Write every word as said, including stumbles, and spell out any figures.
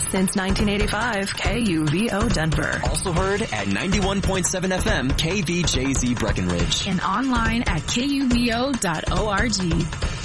Since nineteen eighty-five, K U V O Denver. Also heard at ninety-one point seven F M, K V J Z Breckenridge. And online at K U V O dot org.